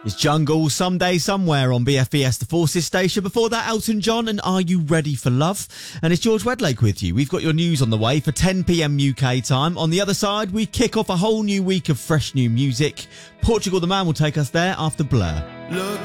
It's Jungle, Someday, Somewhere on BFBS, the Forces station. Before that, Elton John and Are You Ready for Love? And it's George Wedlake with you. We've got your news on the way for 10 p.m. UK time. On the other side, we kick off a whole new week of fresh new music. Portugal the Man will take us there after Blur. Look